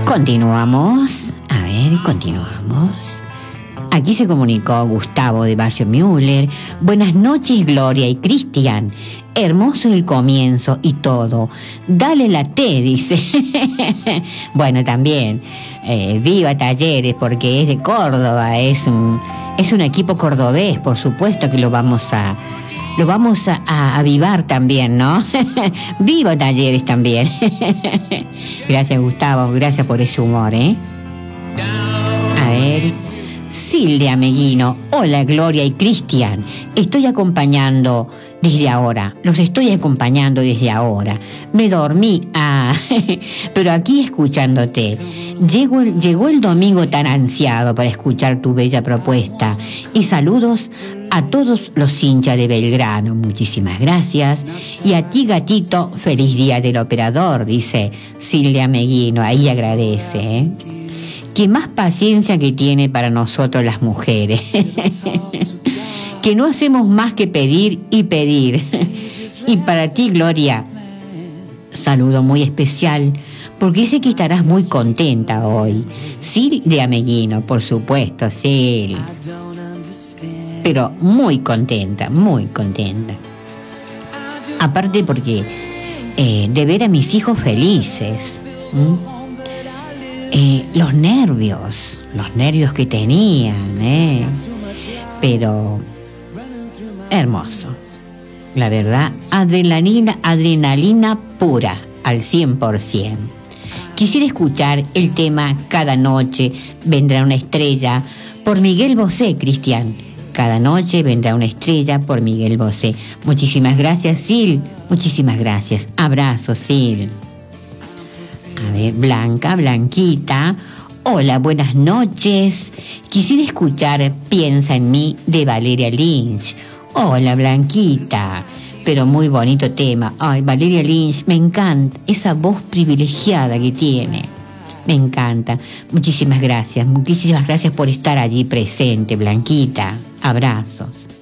Continuamos. Continuamos. Aquí se comunicó Gustavo de Barrio Müller. Buenas noches, Gloria y Cristian. Hermoso el comienzo y todo. Dale la T, dice. Bueno, también. Viva Talleres, porque es de Córdoba. Es un equipo cordobés, por supuesto que lo vamos a avivar también, ¿no? Viva Talleres también. Gracias, Gustavo. Gracias por ese humor, ¿eh? A ver, Silvia Meguino. Hola, Gloria y Cristian. Los estoy acompañando desde ahora. Me dormí, pero aquí escuchándote. Llegó el domingo tan ansiado para escuchar tu bella propuesta. Y saludos a todos los hinchas de Belgrano. Muchísimas gracias. Y a ti, gatito, feliz día del operador, dice Silvia Meguino. Ahí agradece, ¿eh? Qué más paciencia que tiene para nosotros las mujeres. Que no hacemos más que pedir y pedir. Y para ti, Gloria, saludo muy especial, porque sé que estarás muy contenta hoy. Silvia Meguino, por supuesto, Sil. Pero muy contenta, muy contenta. Aparte porque de ver a mis hijos felices. Los nervios que tenían, pero hermoso. La verdad, adrenalina pura, al 100%. Quisiera escuchar el tema Cada noche vendrá una estrella por Miguel Bosé, Cristian. Cada noche vendrá una estrella por Miguel Bosé. Muchísimas gracias, Sil. Muchísimas gracias. Abrazos, Sil. A ver, Blanquita. Hola, buenas noches. Quisiera escuchar Piensa en mí de Valeria Lynch. Hola, Blanquita. Pero muy bonito tema. Ay, Valeria Lynch, me encanta esa voz privilegiada que tiene. Me encanta. Muchísimas gracias por estar allí presente, Blanquita. Abrazos.